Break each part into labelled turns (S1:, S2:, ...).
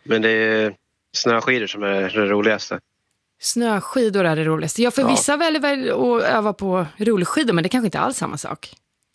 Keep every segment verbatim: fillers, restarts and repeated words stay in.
S1: Men det är snöskidor som är det roligaste.
S2: Snöskidor är det roligaste. Ja, för
S1: Ja.
S2: vissa väljer väl att öva på rullskidor, men det kanske inte alls samma sak.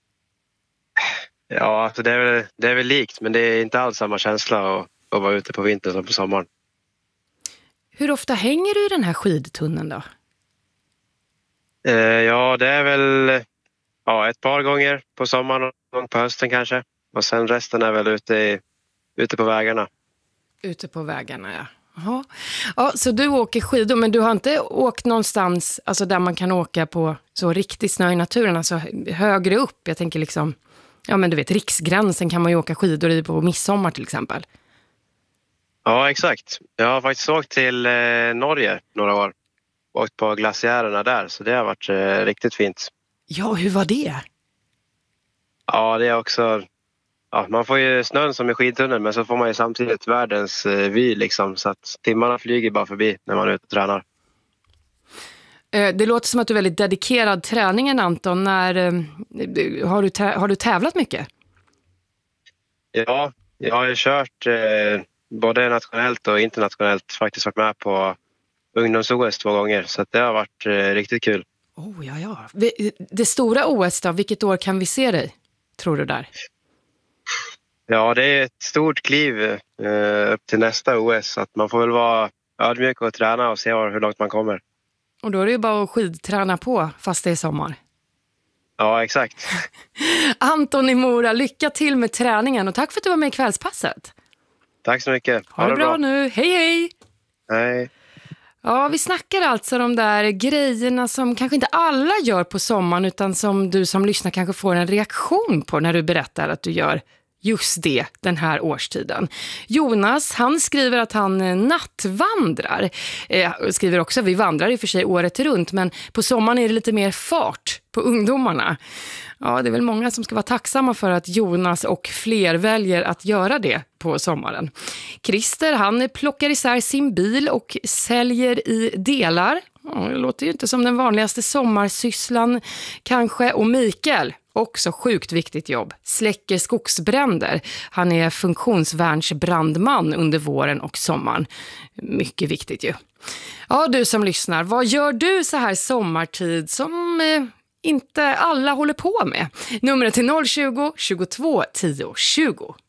S1: Ja, alltså det, är väl, det är väl likt, men det är inte alls samma känsla att, att vara ute på vintern som på sommaren.
S2: Hur ofta hänger du i den här skidtunneln då?
S1: Eh, ja, det är väl ja, ett par gånger på sommaren och någon gång på hösten kanske. Och sen resten är väl ute, i, ute på vägarna.
S2: Ute på vägarna, ja. Jaha. Ja, så du åker skidor, men du har inte åkt någonstans alltså där man kan åka på så riktigt snö i naturen, alltså högre upp. Jag tänker liksom, ja men du vet, Riksgränsen kan man ju åka skidor i på midsommar till exempel.
S1: Ja, exakt. Jag har faktiskt åkt till eh, Norge några år. Åkt på glaciärerna där, så det har varit eh, riktigt fint.
S2: Ja, hur var det?
S1: Ja, det är också... Ja, man får ju snön som i skidtunneln, men så får man ju samtidigt världens eh, vy liksom. Så att timmarna flyger bara förbi när man är ute och tränar.
S2: Eh, Det låter som att du är väldigt dedikerad träningen, Anton. När, eh, har, du tä- har du tävlat mycket?
S1: Ja, jag har ju kört eh, både nationellt och internationellt. Faktiskt varit med på ungdoms-O S två gånger, så att det har varit eh, riktigt kul.
S2: Oh, ja, ja. Vi- Det stora O S då, vilket år kan vi se dig, tror du där?
S1: Ja, det är ett stort kliv eh, upp till nästa O S. Så att man får väl vara ödmjuk och träna och se hur långt man kommer.
S2: Och då är det ju bara att skidträna på, fast det är sommar.
S1: Ja, exakt.
S2: Anton i Mora, lycka till med träningen och tack för att du var med i Kvällspasset.
S1: Tack så mycket.
S2: Ha, ha det bra, bra nu. Hej, hej!
S1: Hej.
S2: Ja, vi snackar alltså de där grejerna som kanske inte alla gör på sommaren, utan som du som lyssnar kanske får en reaktion på när du berättar att du gör just det den här årstiden. Jonas, han skriver att han nattvandrar. Eh, skriver också, vi vandrar i och för sig året runt, men på sommaren är det lite mer fart på ungdomarna. Ja, det är väl många som ska vara tacksamma för att Jonas och fler väljer att göra det på sommaren. Christer, han plockar isär sin bil och säljer i delar. Ja, det låter ju inte som den vanligaste sommarsysslan kanske. Och Mikael, också sjukt viktigt jobb, släcker skogsbränder. Han är funktionsvärnsbrandman under våren och sommaren. Mycket viktigt ju. Ja, du som lyssnar, vad gör du så här sommartid som eh, inte alla håller på med? Numret är noll tjugo, tjugotvå, tio, tjugo.